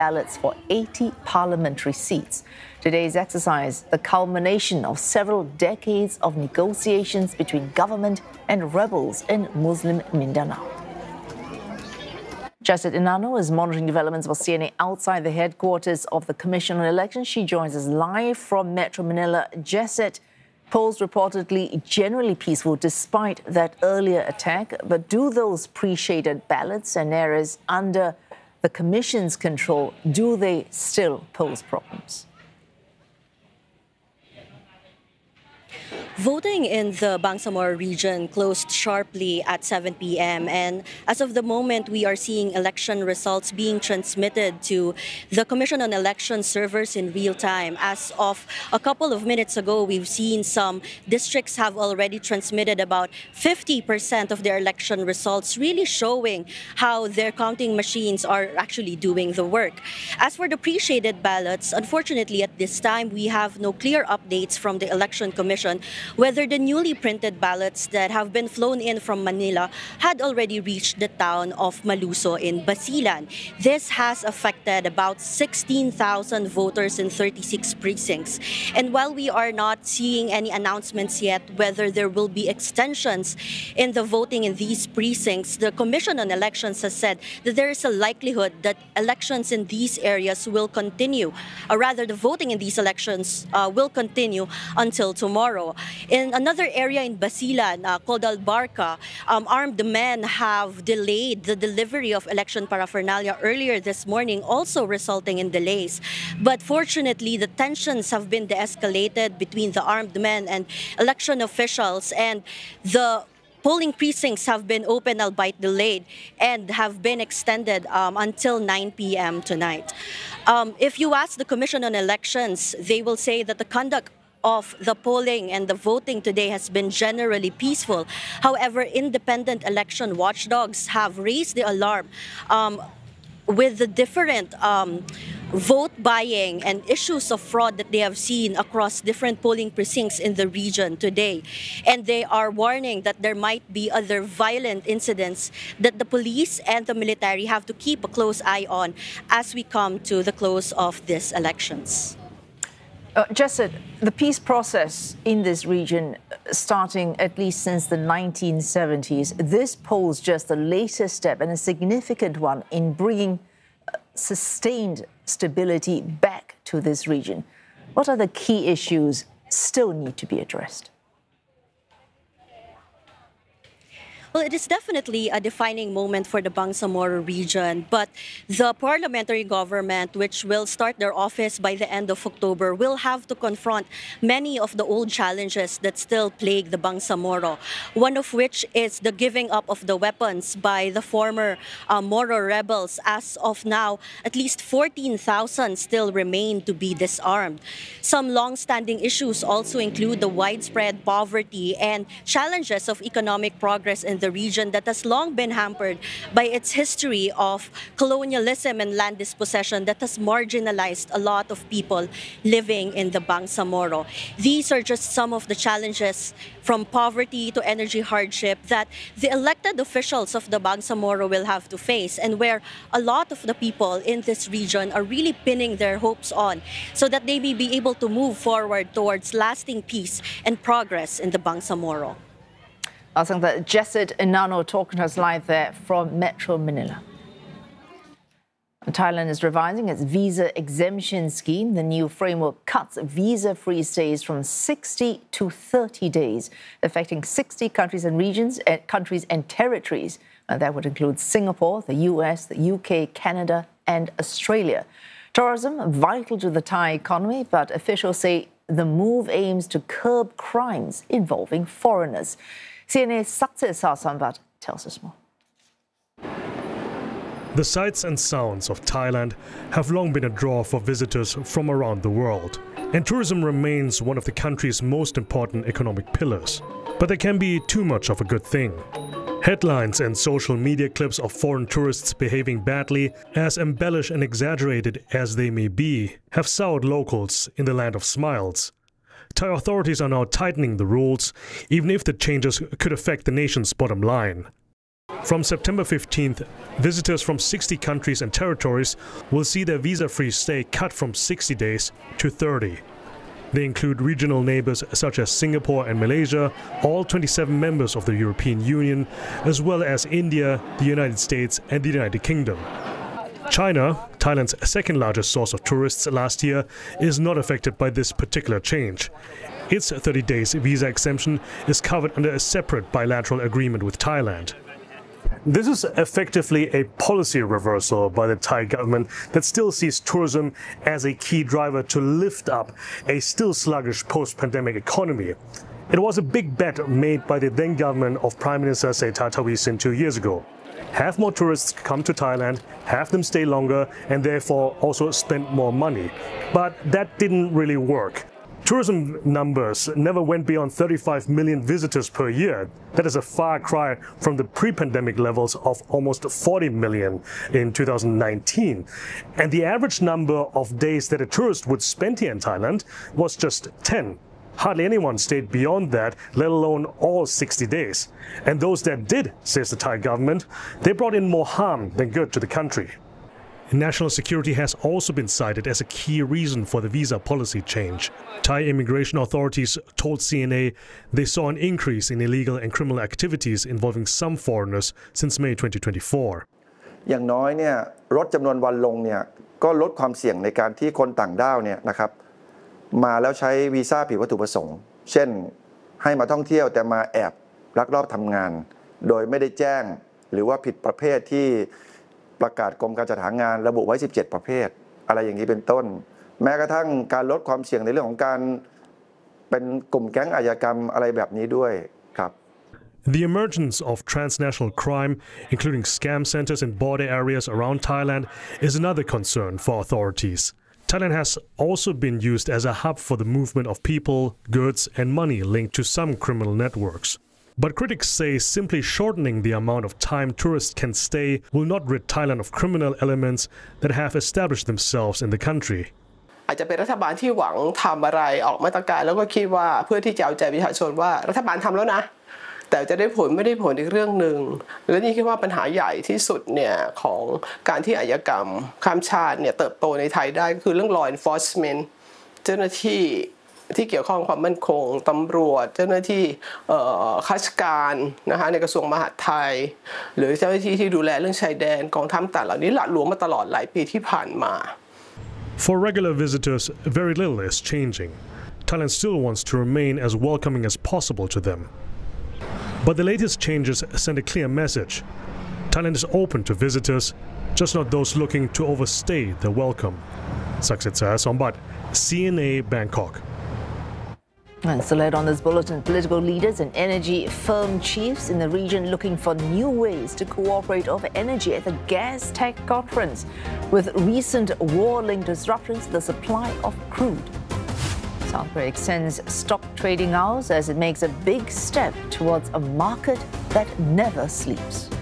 ballots for 80 parliamentary seats. Today's exercise, the culmination of several decades of negotiations between government and rebels in Muslim Mindanao. Jesset Inano is monitoring developments for CNA outside the headquarters of the Commission on Elections. She joins us live from Metro Manila. Jesset, polls reportedly generally peaceful despite that earlier attack. But do those pre-shaded ballots and areas under the Commission's control, do they still pose problems? Voting in the Bangsamoro region closed sharply at 7 p.m. and as of the moment, we are seeing election results being transmitted to the Commission on Elections servers in real time. As of a couple of minutes ago, we've seen some districts have already transmitted about 50% of their election results, really showing how their counting machines are actually doing the work. As for the pre-shaded ballots, unfortunately at this time, we have no clear updates from the Election Commission whether the newly printed ballots that have been flown in from Manila had already reached the town of Maluso in Basilan. This has affected about 16,000 voters in 36 precincts. And while we are not seeing any announcements yet whether there will be extensions in the voting in these precincts, the Commission on Elections has said that there is a likelihood that elections in these areas will continue, or rather the voting in these elections will continue until tomorrow. In another area in Basilan, called Albarca, armed men have delayed the delivery of election paraphernalia earlier this morning, also resulting in delays. But fortunately, the tensions have been de-escalated between the armed men and election officials, and the polling precincts have been open, albeit delayed, and have been extended until 9 p.m. tonight. If you ask the Commission on Elections, they will say that the conduct of the polling and the voting today has been generally peaceful. However, independent election watchdogs have raised the alarm with the different vote buying and issues of fraud that they have seen across different polling precincts in the region today. And they are warning that there might be other violent incidents that the police and the military have to keep a close eye on as we come to the close of these elections. Jesset, the peace process in this region, starting at least since the 1970s, this polls just the latest step and a significant one in bringing sustained stability back to this region. What are the key issues still need to be addressed? Well, it is definitely a defining moment for the Bangsamoro region, but the parliamentary government, which will start their office by the end of October, will have to confront many of the old challenges that still plague the Bangsamoro, one of which is the giving up of the weapons by the former Moro rebels. As of now, at least 14,000 still remain to be disarmed. Some long-standing issues also include the widespread poverty and challenges of economic progress in the region that has long been hampered by its history of colonialism and land dispossession that has marginalized a lot of people living in the Bangsamoro. These are just some of the challenges, from poverty to energy hardship, that the elected officials of the Bangsamoro will have to face, and where a lot of the people in this region are really pinning their hopes on so that they may be able to move forward towards lasting peace and progress in the Bangsamoro. I think that Jesset Inano talking to us live there from Metro Manila. Thailand is revising its visa exemption scheme. The new framework cuts visa-free stays from 60 to 30 days, affecting 60 countries and regions, countries and territories. And that would include Singapore, the US, the UK, Canada, and Australia. Tourism vital to the Thai economy, but officials say the move aims to curb crimes involving foreigners. CNA's Success Sambat tells us more. The sights and sounds of Thailand have long been a draw for visitors from around the world, and tourism remains one of the country's most important economic pillars. But there can be too much of a good thing. Headlines and social media clips of foreign tourists behaving badly, as embellished and exaggerated as they may be, have soured locals in the land of smiles. Thai authorities are now tightening the rules, even if the changes could affect the nation's bottom line. From September 15th, visitors from 60 countries and territories will see their visa-free stay cut from 60 days to 30. They include regional neighbors such as Singapore and Malaysia, all 27 members of the European Union, as well as India, the United States and the United Kingdom. China, Thailand's second largest source of tourists last year, is not affected by this particular change. Its 30 days visa exemption is covered under a separate bilateral agreement with Thailand. This is effectively a policy reversal by the Thai government that still sees tourism as a key driver to lift up a still sluggish post-pandemic economy. It was a big bet made by the then government of Prime Minister Srettha Thavisin 2 years ago. Have more tourists come to Thailand, have them stay longer, and therefore also spend more money. But that didn't really work. Tourism numbers never went beyond 35 million visitors per year. That is a far cry from the pre-pandemic levels of almost 40 million in 2019. And the average number of days that a tourist would spend here in Thailand was just 10. Hardly anyone stayed beyond that, let alone all 60 days. And those that did, says the Thai government, they brought in more harm than good to the country. National security has also been cited as a key reason for the visa policy change. Thai immigration authorities told CNA they saw an increase in illegal and criminal activities involving some foreigners since May 2024. อย่างน้อยเนี่ยลดจำนวนวันลงเนี่ยก็ลดความเสี่ยงในการที่คนต่างด้าวเนี่ยนะครับมาแล้วใช้วีซ่าผิดวัตถุประสงค์เช่นให้มาท่องเที่ยวแต่มาแอบลักลอบทำงานโดยไม่ได้แจ้งหรือว่าผิดประเภทที่ประกาศกรมการจัดหางานระบุไว้17ประเภทอะไรอย่างนี้เป็นต้นแม้กระทั่งการลดความเสี่ยงในเรื่องของการเป็นกลุ่มแก๊งอาชญากรรมอะไรแบบนี้ด้วยครับ The emergence of transnational crime, including scam centers in border areas around Thailand, is another concern for authorities. Thailand has also been used as a hub for the movement of people, goods and money linked to some criminal networks. But critics say simply shortening the amount of time tourists can stay will not rid Thailand of criminal elements that have established themselves in the country. อาจจะเป็นรัฐบาลที่หวังทำอะไรออกมาตรการแล้วก็คิดว่าเพื่อที่จะเอาใจประชาชนว่ารัฐบาลทำแล้วนะแต่จะได้ผลไม่ได้ผลอีกเรื่องหนึ่งและนี่คิดว่าปัญหาใหญ่ที่สุดเนี่ยของการที่อาชญากรรมข้ามชาติเนี่ยเติบโตในไทยได้ก็คือเรื่อง law enforcement เจ้าหน้าที่ที่เกี่ยวข้องความมั่นคงตำรวจเจ้าหน้าที่ข้าราชการนะคะในกระทรวงมหาดไทยหรือเจ้าหน้าที่ที่ดูแลเรื่องชายแดนกองทัพต่างเหล่านี้หละหลวมมาตลอดหลายปีที่ผ่านมา For regular visitors, very little is changing. Thailand still wants to remain as welcoming as possible to them. But the latest changes send a clear message. Thailand is open to visitors, just not those looking to overstay their welcome. Saksit Sombat, CNA, Bangkok. And so led on this bulletin, political leaders and energy firm chiefs in the region looking for new ways to cooperate over energy at the Gas Tech Conference, with recent war-linked disruptions to the supply of crude. South Korea extends stock trading hours as it makes a big step towards a market that never sleeps.